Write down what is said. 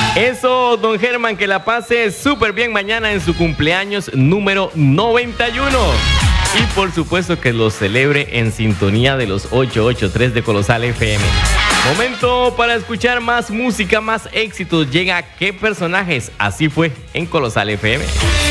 Eso, don Germán, que la pase súper bien mañana en su cumpleaños número 91. Y por supuesto que lo celebre en sintonía de los 883 de Colosal FM. Momento para escuchar más música, más éxitos. Llega ¿Qué personajes? Así fue en Colosal FM.